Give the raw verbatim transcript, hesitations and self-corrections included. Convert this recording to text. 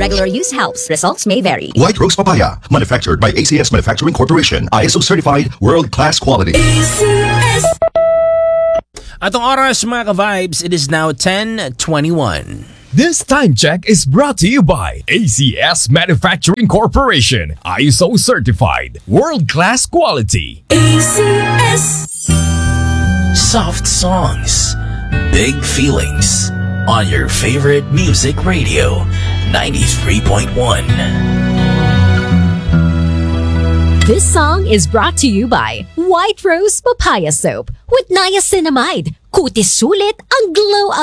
Regular use helps. Results may vary. White Rose Papaya, manufactured by A C S Manufacturing Corporation. I S O certified, world-class quality. A C S. Atong oras mga ka-vibes, it is now ten twenty-one. This time check is brought to you by A C S Manufacturing Corporation. I S O certified, world-class quality. A C S. Soft songs, big feelings on your favorite music radio, ninety-three point one. This song is brought to you by White Rose Papaya Soap with niacinamide. Kutis sulit ang glow